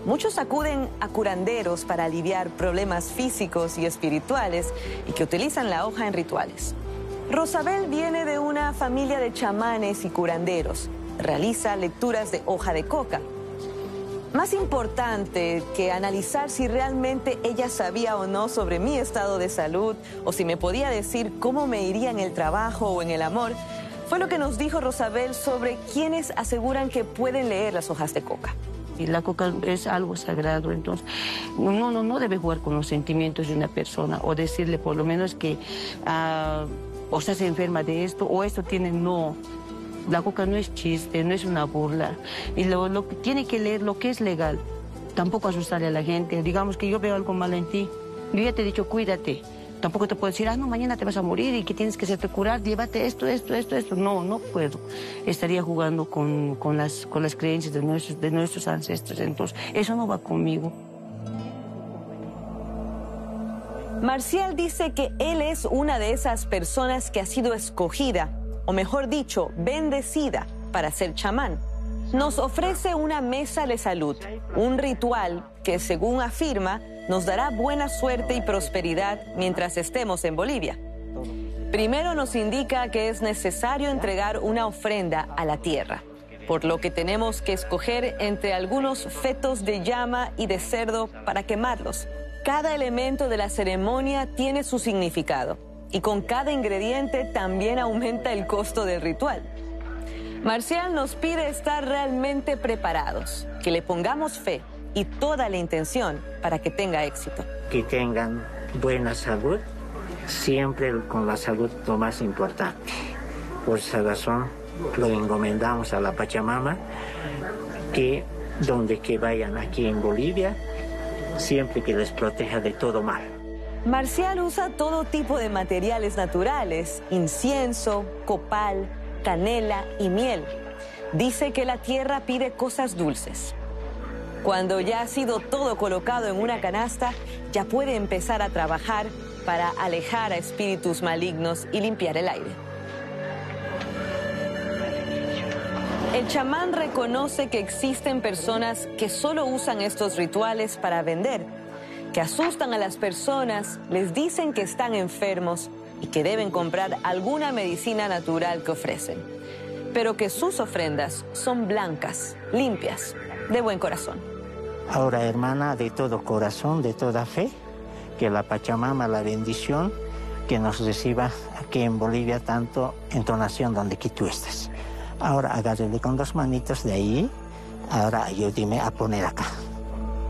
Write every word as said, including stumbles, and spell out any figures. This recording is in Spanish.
Muchos acuden a curanderos para aliviar problemas físicos y espirituales y que utilizan la hoja en rituales. Rosabel viene de una familia de chamanes y curanderos. Realiza lecturas de hoja de coca. Más importante que analizar si realmente ella sabía o no sobre mi estado de salud o si me podía decir cómo me iría en el trabajo o en el amor, fue lo que nos dijo Rosabel sobre quienes aseguran que pueden leer las hojas de coca. Y la coca es algo sagrado, entonces uno no, no debe jugar con los sentimientos de una persona o decirle por lo menos que uh, o sea, se enferma de esto o esto tiene, no. La coca no es chiste, no es una burla. Y lo, lo tiene que leer lo que es legal. Tampoco asustarle a la gente. Digamos que yo veo algo malo en ti. Yo ya te he dicho, cuídate. Tampoco te puedo decir, ah, no, mañana te vas a morir y que tienes que hacerte curar, llévate esto, esto, esto, esto. No, no puedo. Estaría jugando con, con, las, con las creencias de nuestros, de nuestros ancestros. Entonces, eso no va conmigo. Marcial dice que él es una de esas personas que ha sido escogida, o mejor dicho, bendecida para ser chamán. Nos ofrece una mesa de salud, un ritual que, según afirma, nos dará buena suerte y prosperidad mientras estemos en Bolivia. Primero nos indica que es necesario entregar una ofrenda a la tierra, por lo que tenemos que escoger entre algunos fetos de llama y de cerdo para quemarlos. Cada elemento de la ceremonia tiene su significado y con cada ingrediente también aumenta el costo del ritual. Marcial nos pide estar realmente preparados, que le pongamos fe y toda la intención para que tenga éxito. Que tengan buena salud, siempre con la salud lo más importante. Por esa razón lo encomendamos a la Pachamama, que donde que vayan aquí en Bolivia, siempre que les proteja de todo mal. Marcial usa todo tipo de materiales naturales, incienso, copal, canela y miel. Dice que la tierra pide cosas dulces. Cuando ya ha sido todo colocado en una canasta, ya puede empezar a trabajar para alejar a espíritus malignos y limpiar el aire. El chamán reconoce que existen personas que solo usan estos rituales para vender, que asustan a las personas, les dicen que están enfermos y que deben comprar alguna medicina natural que ofrecen, pero que sus ofrendas son blancas, limpias, de buen corazón. Ahora, hermana, de todo corazón, de toda fe, que la Pachamama, la bendición, que nos reciba aquí en Bolivia, tanto entonación donde que tú estés. Ahora agárrele con dos manitos de ahí, ahora ayúdeme a poner acá.